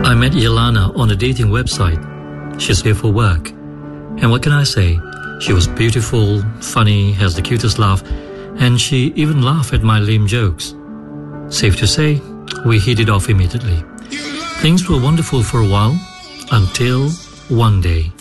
I met Yelana on a dating website. She's here for work. And what can I say? She was beautiful, funny, has the cutest laugh, and she even laughed at my lame jokes. Safe to say, we hit it off immediately. Things were wonderful for a while, until one day.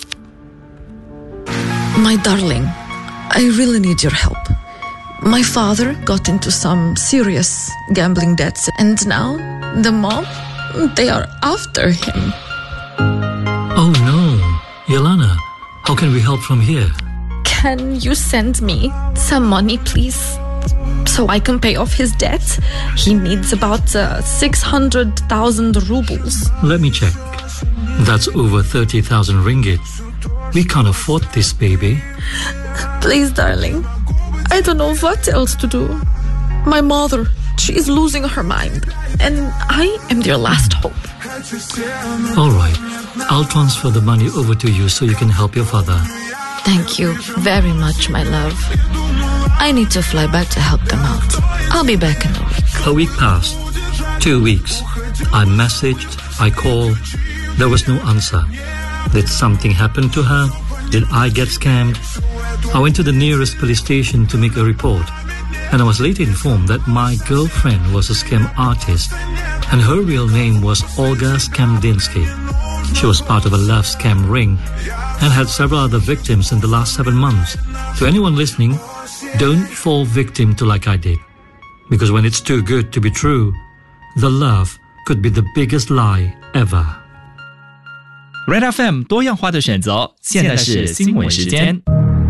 My darling, I really need your help. My father got into some serious gambling debts, and now the mob, they are after him. Oh no, Yelana, how can we help from here? Can you send me some money, please? So I can pay off his debt. He needs about 600,000 rubles. Let me check. That's over 30,000 ringgit. We can't afford this, baby. Please, darling. I don't know what else to do. My mother, she is losing her mind. And I am their last hope. All right. I'll transfer the money over to you so you can help your father. Thank you very much, my love. I need to fly back to help them out. I'll be back in a week. A week passed. 2 weeks. I messaged, I called. There was no answer. Did something happen to her? Did I get scammed? I went to the nearest police station to make a report, and I was later informed that my girlfriend was a scam artist, and her real name was Olga Skamdinsky. She was part of a love scam ring and had several other victims in the last 7 months. To anyone listening, don't fall victim to like I did. Because when it's too good to be true, the love could be the biggest lie ever. Red FM 多样化的选择，现在是新闻时间。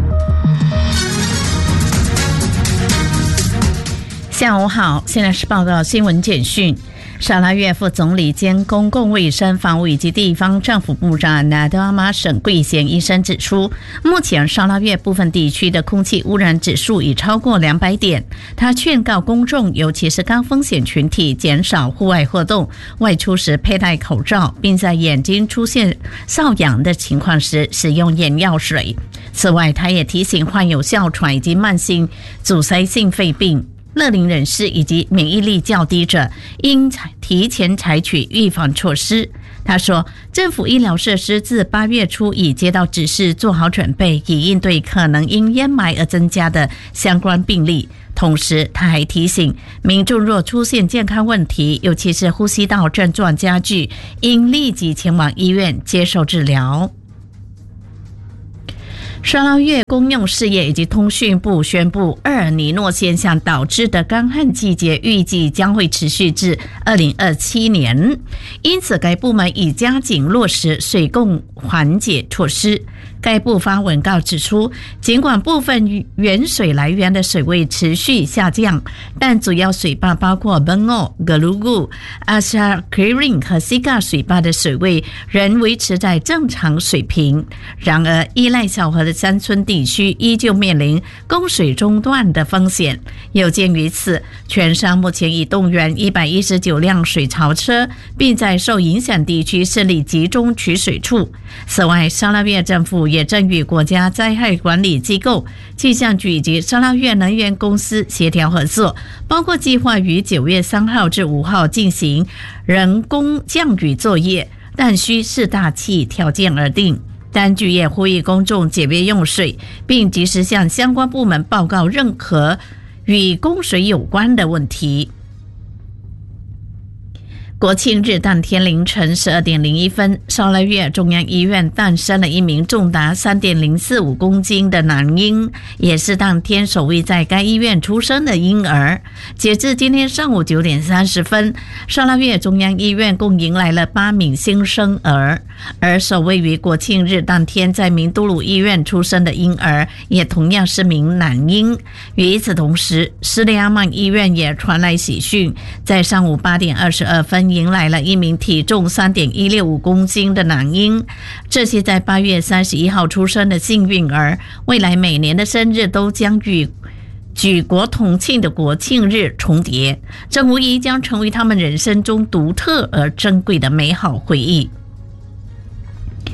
下午好，现在是报告新闻简讯。沙拉越副总理兼公共卫生、防务以及地方政府部长纳德阿玛省桂贤医生指出，目前沙拉越部分地区的空气污染指数已超过200点。他劝告公众，尤其是高风险群体，减少户外活动，外出时佩戴口罩，并在眼睛出现瘙痒的情况时使用眼药水。此外，他也提醒患有哮喘以及慢性阻塞性肺病、乐龄人士以及免疫力较低者应提前采取预防措施。他说，政府医疗设施自8月初已接到指示，做好准备，以应对可能因烟霾而增加的相关病例。同时，他还提醒民众若出现健康问题，尤其是呼吸道症状加剧，应立即前往医院接受治疗。沙拉越公用事业以及通讯部宣布，厄尔尼诺现象导致的干旱季节预计将会持续至2027年，因此该部门已加紧落实水供缓解措施。该部发文告指出，尽管部分原水来源的水位持续下降，但主要水坝包括本奥、格鲁古、阿沙克林和西嘎水坝的水位仍维持在正常水平。然而，依赖小河的山村地区依旧面临供水中断的风险。有鉴于此，全商目前已动员119辆水槽车，并在受影响地区设立集中取水处。此外，沙拉越政府也正与国家灾害管理机构、气象局以及沙拉越能源公司协调合作，包括计划于9月3号至5号进行人工降雨作业，但需视大气条件而定。当局也呼吁公众节约用水，并及时向相关部门报告任何与供水有关的问题。国庆日当天凌晨12点01分，沙拉越中央医院诞生了一名重达 3.045 公斤的男婴，也是当天首位在该医院出生的婴儿。截至今天上午9点30分，沙拉越中央医院共迎来了8名新生儿，而首位于国庆日当天在明都鲁医院出生的婴儿也同样是名男婴。与此同时，斯里阿曼医院也传来喜讯，在上午8点22分迎来了一名体重 3.165 公斤的男婴。这些在8月31号出生的幸运儿，未来每年的生日都将与举国同庆的国庆日重叠，这无疑将成为他们人生中独特而珍贵的美好回忆。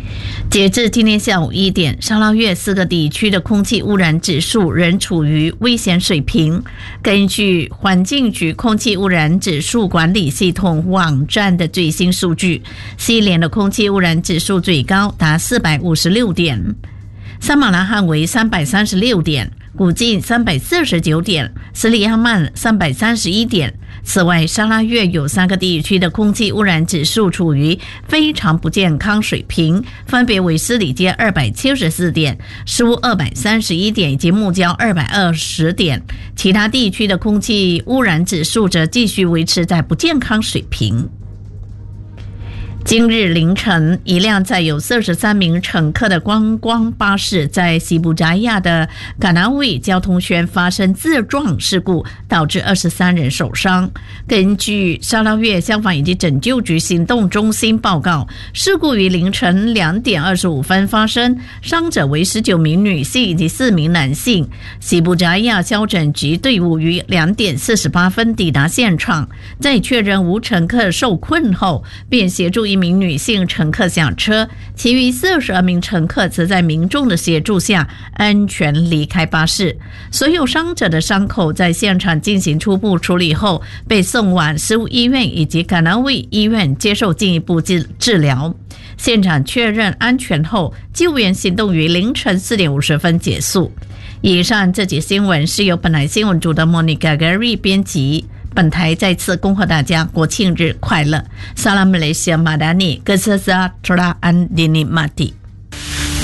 截至今天下午1点，沙捞越4个地区的空气污染指数仍处于危险水平。根据环境局空气污染指数管理系统网站的最新数据，西联的空气污染指数最高达456点，萨马拉罕为336点，古晋349点，斯里亚曼331点。此外，沙拉越有3个地区的空气污染指数处于非常不健康水平，分别为斯里街274点、施乌231点以及木郊220点。其他地区的空气污染指数则继续维持在不健康水平。今日凌晨，一辆载有43名乘客的观光巴士在西布扎亚的嘎纳维交通圈发生自撞事故，导致23人受伤。根据沙捞越消防以及拯救局行动中心报告，事故于凌晨2点25分发生，伤者为19名女性以及4名男性。西布扎亚消拯局队伍于2点48分抵达现场，在确认无乘客受困后，便协助1名女性乘客下车，其余42名乘客则在民众的协助下安全离开巴士。所有伤者的伤口在现场进行初步处理后，被送往施乌医院以及嘎纳维医院接受进一步治疗。现场确认安全后，救援行动于凌晨4点50分结束。以上这节新闻是由本台新闻组的 Monica Gary 编辑。本台再次恭贺大家国庆日快乐！萨拉马来西亚马达尼，格萨萨特拉安尼尼马蒂。